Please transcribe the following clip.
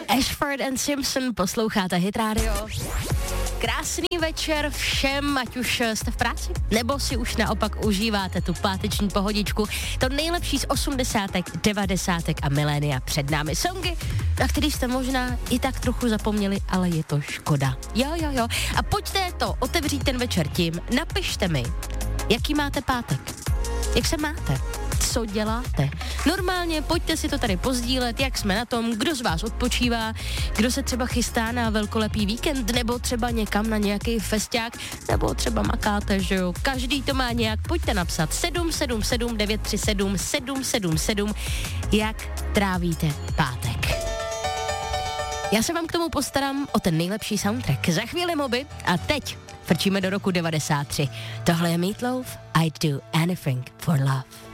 Ashford and Simpson, posloucháte Hit Radio. Krásný večer všem, ať už jste v práci, nebo si už naopak užíváte tu páteční pohodičku. To nejlepší z 80., 90. a milénia před námi. Songy, na který jste možná i tak trochu zapomněli, ale je to škoda. Jo. A pojďte to otevřít ten večer tím, napište mi, jaký máte pátek, jak se máte, co děláte. Normálně pojďte si to tady pozdílet, jak jsme na tom, kdo z vás odpočívá, kdo se třeba chystá na velkolepý víkend, nebo třeba někam na nějaký festiák, nebo třeba makáte, že jo. Každý to má nějak, pojďte napsat 777 937 777, jak trávíte pátek. Já se vám k tomu postarám o ten nejlepší soundtrack. Za chvíli Moby a teď frčíme do roku 93. Tohle je Meat Loaf, I'd do anything for love.